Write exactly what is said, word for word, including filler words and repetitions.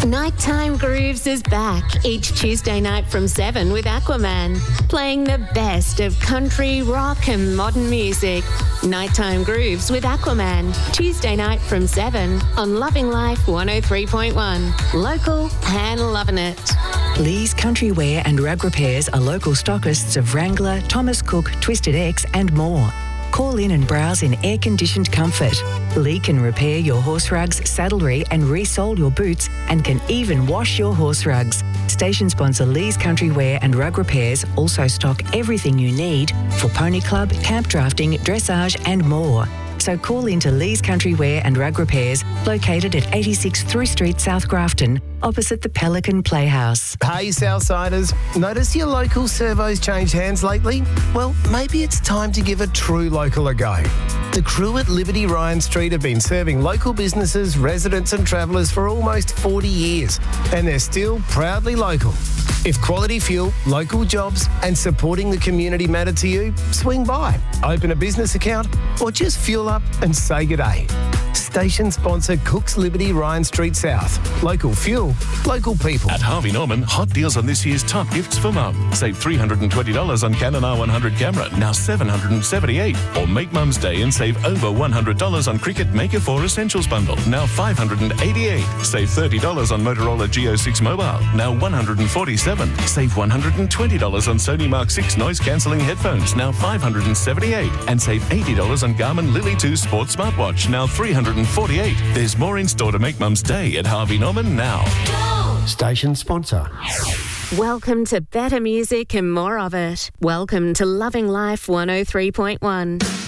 Nighttime Grooves is back each Tuesday night from seven with Aquaman, playing the best of country, rock and modern music. Nighttime Grooves with Aquaman, Tuesday night from seven on Loving Life one oh three point one. Local and loving it. Lee's Country Wear and Rug Repairs are local stockists of Wrangler, Thomas Cook, Twisted X and more. Call in and browse in air-conditioned comfort. Lee can repair your horse rugs, saddlery and resole your boots and can even wash your horse rugs. Station sponsor Lee's Country Wear and Rug Repairs also stock everything you need for pony club, camp drafting, dressage and more. So call into Lee's Country Wear and Rug Repairs, located at eighty-six Through Street, South Grafton, opposite the Pelican Playhouse. Hey, Southsiders, notice your local servos changed hands lately? Well, maybe it's time to give a true local a go. The crew at Liberty Ryan Street have been serving local businesses, residents and travellers for almost forty years, and they're still proudly local. If quality fuel, local jobs and supporting the community matter to you, swing by, open a business account or just fuel up and say g'day. Station sponsor Cook's Liberty Ryan Street South. Local fuel, local people. At Harvey Norman, hot deals on this year's top gifts for mum. Save three hundred twenty dollars on Canon R one hundred camera, now seven hundred seventy-eight dollars. Or make Mum's Day and save over one hundred dollars on Cricket Maker four Essentials bundle, now five hundred eighty-eight dollars. Save thirty dollars on Motorola G O six mobile, now one hundred forty-seven dollars. Save one hundred twenty dollars on Sony Mark six noise-cancelling headphones, now five hundred seventy-eight dollars. And save eighty dollars on Garmin Lily two Sports smartwatch, now three hundred forty-eight dollars. There's more in store to make Mum's Day at Harvey Norman now. Station sponsor. Welcome to better music and more of it. Welcome to Loving Life one oh three point one.